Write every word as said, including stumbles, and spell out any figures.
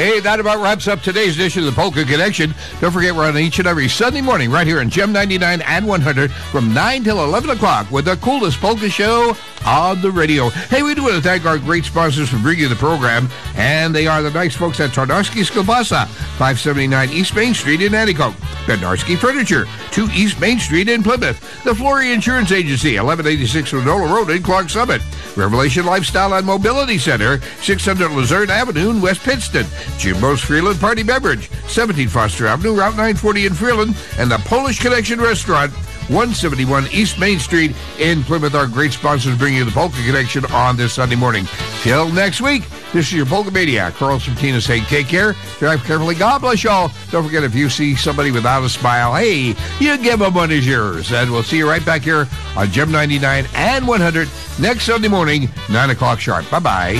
Hey, that about wraps up today's edition of the Polka Connection. Don't forget, we're on each and every Sunday morning right here in Gem ninety-nine and one hundred from nine till eleven o'clock with the coolest polka show on the radio. Hey, we do want to thank our great sponsors for bringing you the program, and they are the nice folks at Tarnowski Skilpasa, five seventy-nine East Main Street in Nanticoke, Bednarski Furniture, two East Main Street in Plymouth, the Flory Insurance Agency, eleven eighty-six Winona Road in Clark Summit, Revelation Lifestyle and Mobility Center, six hundred Luzerne Avenue in West Pittston, Jimbo's Freeland Party Beverage, seventeen Foster Avenue, Route nine forty in Freeland, and the Polish Connection Restaurant, one seventy-one East Main Street in Plymouth. Our great sponsors bring you the Polka Connection on this Sunday morning. Till next week, this is your Polka Maniac, Carl Sertina saying take care, drive carefully, God bless y'all. Don't forget, if you see somebody without a smile, hey, you give them one of yours. And we'll see you right back here on Gem ninety-nine and one hundred next Sunday morning, nine o'clock sharp. Bye-bye.